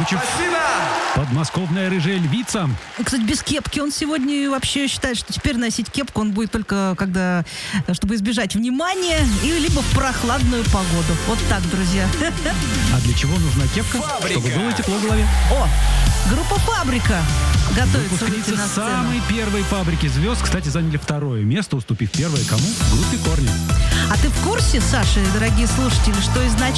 Богучев. Подмосковная рыжая львица. Кстати, без кепки он сегодня вообще считает, что теперь носить кепку он будет только чтобы избежать внимания, или либо в прохладную погоду. Вот так, друзья. А для чего нужна кепка? Чтобы было тепло в голове. О, группа «Фабрика» готовится выйти Выпускницы на сцену. самой первой фабрики звезд, кстати, заняли 2-е место, уступив 1-е кому? Группе «Корни». А ты в курсе, Саша, дорогие слушатели, что изначально